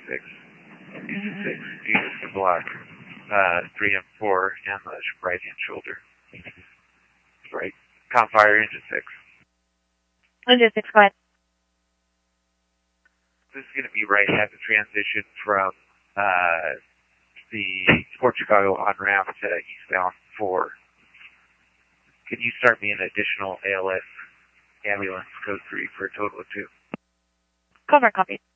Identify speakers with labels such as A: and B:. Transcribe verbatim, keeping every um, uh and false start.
A: six. Engine six, Jesus to block. Uh, three M four and the right hand shoulder. Right. Com fire, engine six.
B: Engine six, go ahead.
A: This is going to be right at the transition from uh, the Port Chicago on-ramp to eastbound four. Can you start me an additional A L S ambulance code three for a total of two?
B: Cover, copy.